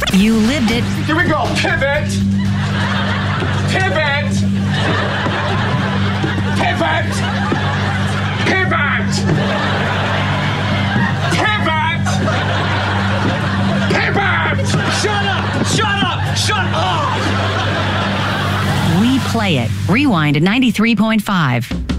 You lived it. Here we go. Pivot. Pivot. Pivot. Pivot. Pivot. Pivot. Shut up! Shut up! Shut up! We play it. Rewind at 93.5.